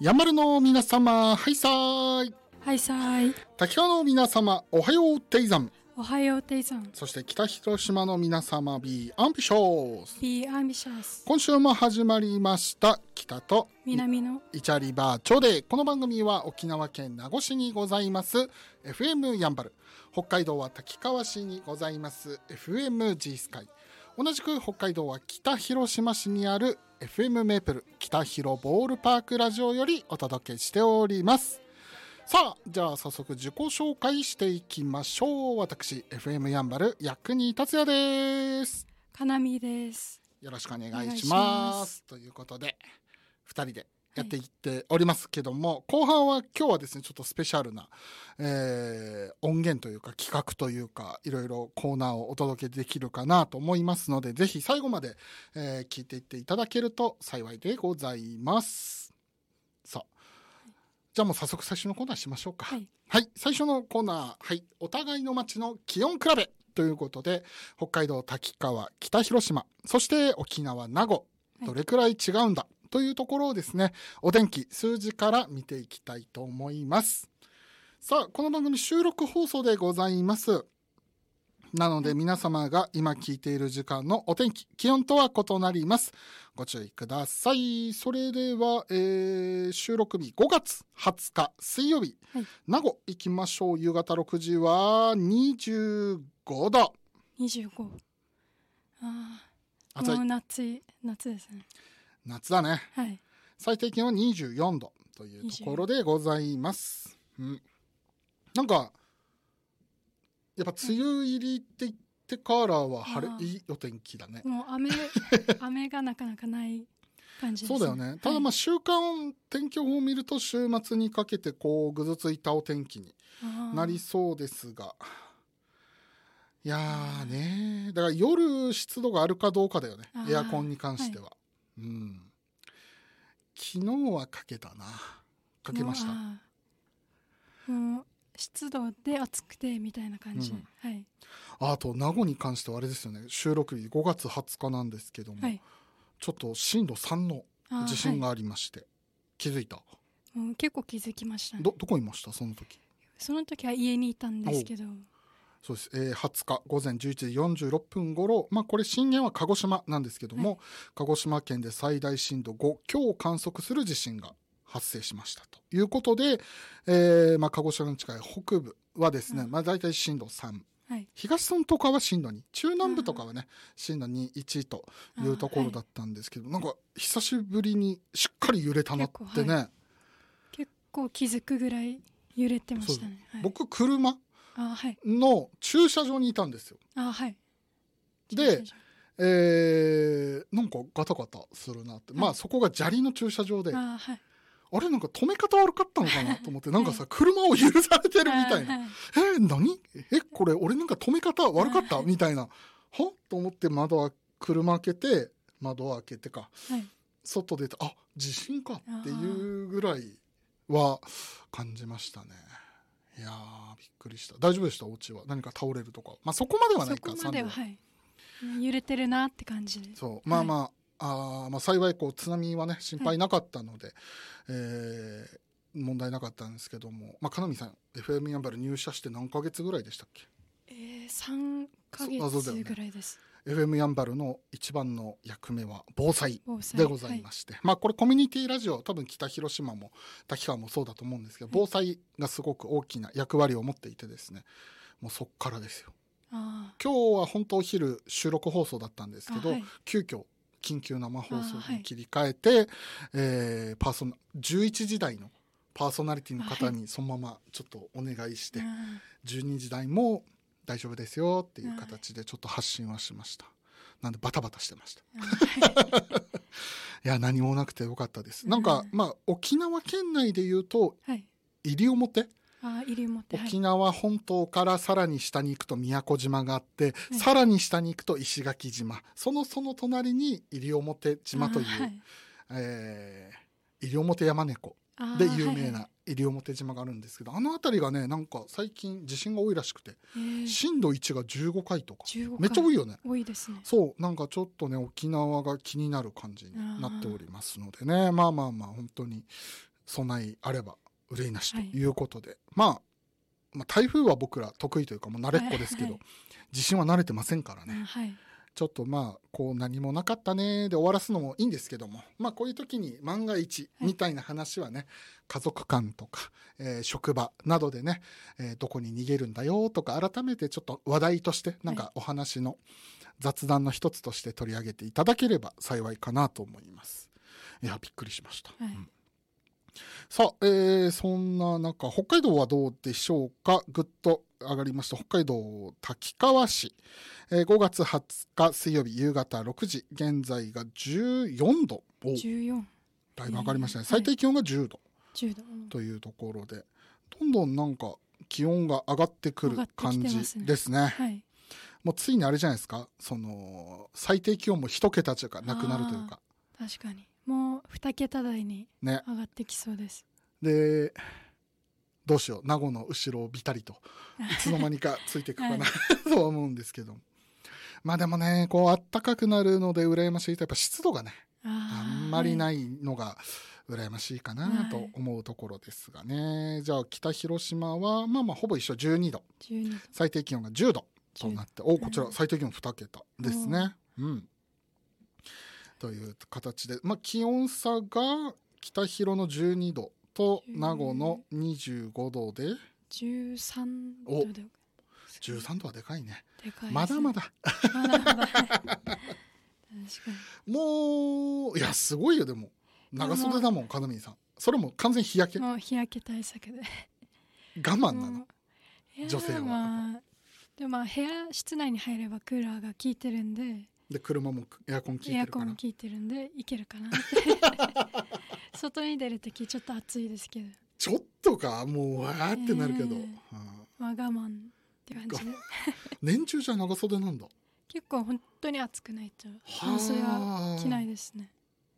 やまるの皆様、はいさーい。 はいさーい。 滝川の皆様、おはようテイザン。 おはようテイさん。 そして北広島の皆様、Be ambitious。 Be ambitious。 今週も始まりました、北と南のイチャリバーチョで、この番組は沖縄県名護市にございます FM やんばる、北海道は滝川市にございます FM G スカイ、同じく北海道は北広島市にある FM メープル北広ボールパークラジオよりお届けしております。さあ、じゃあ早速自己紹介していきましょう。私 FM やんばる役に達也です。 かなみです。 よろしくお願いします。ということで2人でやっていっておりますけども、後半は今日はですね、ちょっとスペシャルな、音源というか企画というか、いろいろコーナーをお届けできるかなと思いますので、ぜひ最後まで、聞いていっていただけると幸いでございます。さあ、じゃあもう早速最初のコーナーしましょうか。はい、最初のコーナー、お互いの街の気温比べということで、北海道滝川、北広島、そして沖縄名護、どれくらい違うんだというところをですね、お天気数字から見ていきたいと思います。さあ、この番組収録放送でございます。なので皆様が今聞いている時間のお天気、気温とは異なります。ご注意ください。それでは、収録日5月20日水曜日、名護行きましょう。夕方6時は25度。 25。ああ、 暑い。 もう夏ですね。 夏だね。 はい。 最低気温は24度というところでございます。なんかやっぱ梅雨入りって言ってからはいいお天気だね。 もう雨がなかなかない感じですね。 そうだよね。ただまあ週間天気予報を見ると週末にかけてこうぐずついたお天気になりそうですが、いやーね、だから夜湿度があるかどうかだよね、エアコンに関しては。昨日はかけたな。かけました。 もう湿度で暑くてみたいな感じ。 あと名護に関してはあれですよね、収録日5月20日なんですけども、ちょっと震度3の地震がありまして、気づいた？ 結構気づきましたね。 どこいましたその時？ その時は家にいたんですけど。 そうです、20日午前11時46分頃、これ震源は鹿児島なんですけども、鹿児島県で最大震度5強を観測する地震が発生しましたということで、鹿児島に近い北部はですね、だいたい震度3、東村とかは震度2、中南部とかはね震度2、1というところだったんですけど、なんか久しぶりにしっかり揺れたなってね。 結構気づくぐらい揺れてましたね。 僕車の駐車場にいたんですよ。で、なんかガタガタするなって、そこが砂利の駐車場で、あれなんか止め方悪かったのかなと思って、なんかさ車を許されてるみたいな、何これ俺なんか止め方悪かったみたいな、と思って車開けて外出て、地震かっていうぐらいは感じましたね。いやーびっくりした。大丈夫でした？お家は何か倒れるとか？そこまではないか。 そこまでは揺れてるなって感じで。 そう、幸い津波はね心配なかったので、問題なかったんですけども、かなみさん FM やんばる入社して何ヶ月ぐらいでしたっけ ？3ヶ月ぐらいです。 FM やんばるの一番の役目は防災でございまして、これコミュニティラジオ、多分北広島も滝川もそうだと思うんですけど、防災がすごく大きな役割を持っていてですね、もうそっからですよ。今日は本当お昼収録放送だったんですけど、急遽緊急生放送に切り替えて、11時台のパーソナリティの方にそのままちょっとお願いして、12時台も大丈夫ですよっていう形でちょっと発信はしました。なんでバタバタしてました。いや何もなくてよかったです。なんか沖縄県内でいうと、西表、沖縄本島からさらに下に行くと宮古島があって、さらに下に行くと石垣島、その隣に西表島という、西表山猫で有名な西表島があるんですけど、あの辺りがねなんか最近地震が多いらしくて、震度1が15回とかめっちゃ多いよね。 多いですね。 そうなんかちょっとね沖縄が気になる感じになっておりますのでね、本当に備えあれば憂いなしということで、まあ台風は僕ら得意というかもう慣れっこですけど、地震は慣れてませんからね、ちょっとこう何もなかったねで終わらすのもいいんですけども、こういう時に万が一みたいな話はね、家族間とか、職場などでね、どこに逃げるんだよとか改めてちょっと話題としてなんかお話の雑談の一つとして取り上げていただければ幸いかなと思います。いやびっくりしました、さあ、そんな中北海道はどうでしょうか。ぐっと上がりました。北海道滝川市、5月20日水曜日夕方6時現在が14度。 14 だいぶ上がりましたね、最低気温が10度というところで、どんどんなんか気温が上がってくる感じですね。もうついにあれじゃないですか、その最低気温も1桁というかなくなるというか、 確かにもう2桁台に上がってきそうです、 でどうしよう、名護の後ろをビタリといつの間にかついていくかな、とは思うんですけど、でもねこう暖かくなるので羨ましいとやっぱ湿度がねあんまりないのが羨ましいかなと思うところですがね、じゃあ北広島はほぼ一緒12度、最低気温が10度となって、こちら最低気温2桁ですね、という形で、気温差が北広の12度と名護の25度で 13度で 13度はでかいね。 でかいですね、 まだまだ確かにもういやすごいよ。でも長袖だもん、かなみんさん。それも完全日焼け。 もう日焼け対策で我慢なの女性は。 でも部屋室内に入ればクーラーが効いてるんで、 車もエアコン効いてるから、 エアコン効いてるんでいけるかなって外に出るときちょっと暑いですけど、 ちょっとかもうわーってなるけど、 我慢って感じで年中じゃ長袖なんだ。 結構本当に暑くないと半袖は着ないですね。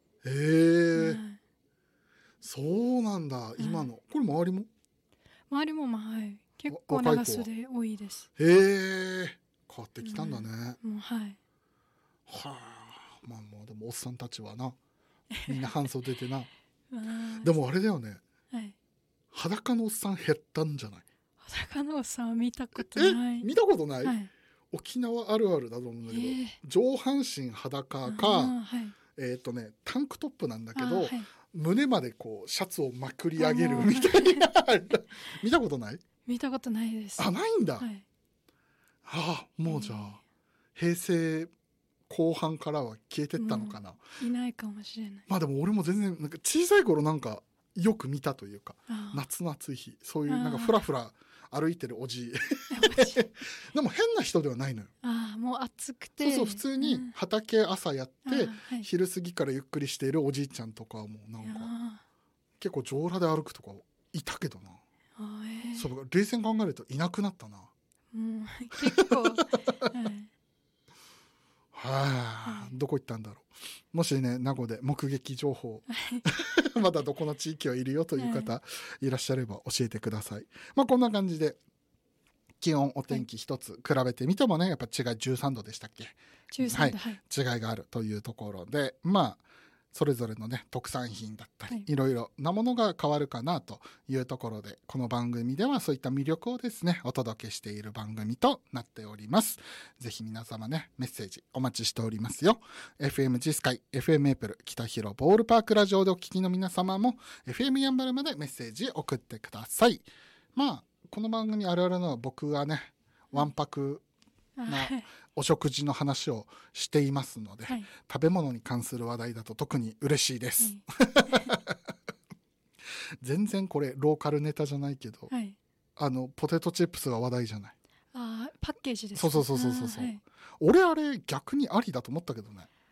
そうなんだ。今のこれ周りも結構長袖多いです。 変わってきたんだね。でもおっさんたちはなみんな半袖でなでもあれだよね、裸のおっさん減ったんじゃない？ 裸のおっさんは見たことない。 見たことない？沖縄あるあるだと思うんだけど、上半身裸か、タンクトップなんだけど、胸までこうシャツをまくり上げるみたいな見たことない？ 見たことないです。 ないんだ。もうじゃあ平成後半からは消えてったのかな。 いないかもしれない。 でも俺も全然なんか小さい頃なんかよく見たというか、夏の暑い日そういうなんかフラフラ歩いてるおじでも変な人ではないのよ。 もう暑くて普通に畑朝やって、昼過ぎからゆっくりしているおじいちゃんとかはもうなんか結構上裸で歩くとかいたけどな。そう冷静に考えるといなくなったな。 結構どこ行ったんだろう。もしね名護で目撃情報まだどこの地域はいるよという方いらっしゃれば教えてください。こんな感じで気温お天気一つ比べてみてもねやっぱ違い13度でしたっけ。 13 度、違いがあるというところでそれぞれのね特産品だったり、いろいろなものが変わるかなというところで、この番組ではそういった魅力をですねお届けしている番組となっております。ぜひ皆様ねメッセージお待ちしておりますよ。 FM ジスカイ FM メープル北広ボールパークラジオでお聞きの皆様も FM やんばるまでメッセージ送ってください。この番組あるあるのは僕はねわんぱくなお食事の話をしていますので、食べ物に関する話題だと特に嬉しいです、全然これローカルネタじゃないけど、ポテトチップスが話題じゃない。 パッケージです。 そう、俺あれ逆にありだと思ったけどね。